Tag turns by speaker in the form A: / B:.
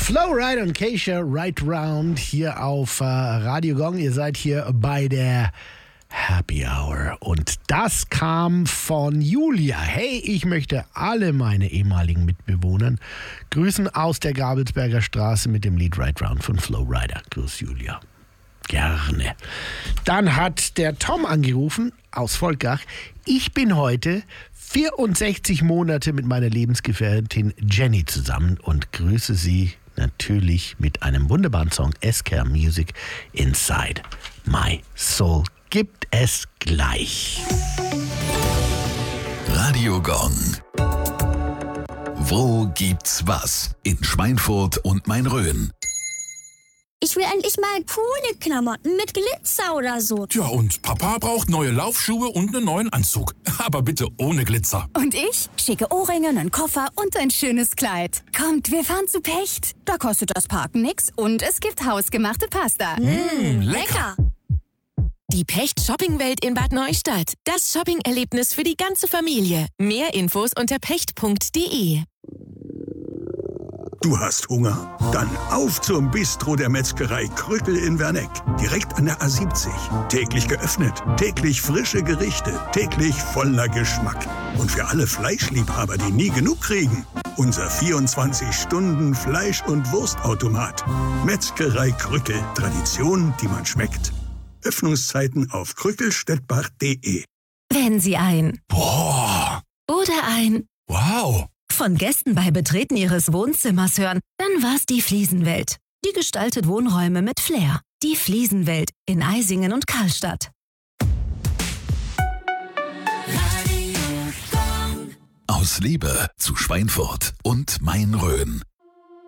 A: Flowride und Keisha Right Round hier auf Radio Gong. Ihr seid hier bei der Happy Hour und das kam von Julia. Hey, ich möchte alle meine ehemaligen Mitbewohner grüßen aus der Gabelsberger Straße mit dem Lied Right Round von Flowrider. Grüß Julia. Gerne. Dann hat der Tom angerufen aus Volkach. Ich bin heute 64 Monate mit meiner Lebensgefährtin Jenny zusammen und grüße sie natürlich mit einem wunderbaren Song SK Music Inside My Soul. Gibt es gleich.
B: Radio Gong. Wo gibt's was? In Schweinfurt und Main-Rhön.
C: Ich will endlich mal coole Klamotten mit Glitzer oder so.
D: Ja, und Papa braucht neue Laufschuhe und einen neuen Anzug. Aber bitte ohne Glitzer.
E: Und ich? Schicke Ohrringe, einen Koffer und ein schönes Kleid. Kommt, wir fahren zu Pecht. Da kostet das Parken nix und es gibt hausgemachte Pasta.
C: Lecker!
F: Die Pecht Shoppingwelt in Bad Neustadt. Das Shopping-Erlebnis für die ganze Familie. Mehr Infos unter pecht.de.
G: Du hast Hunger? Dann auf zum Bistro der Metzgerei Krückel in Werneck. Direkt an der A70. Täglich geöffnet, täglich frische Gerichte, täglich voller Geschmack. Und für alle Fleischliebhaber, die nie genug kriegen, unser 24-Stunden-Fleisch- und Wurstautomat. Metzgerei Krückel. Tradition, die man schmeckt. Öffnungszeiten auf krückelstettbach.de.
E: Wenn Sie ein
D: Boah,
E: oder ein
D: wow.
E: von Gästen bei Betreten Ihres Wohnzimmers hören, dann war's die Fliesenwelt. Die gestaltet Wohnräume mit Flair. Die Fliesenwelt in Eisingen und Karlstadt.
B: Aus Liebe zu Schweinfurt und Main-Rhön.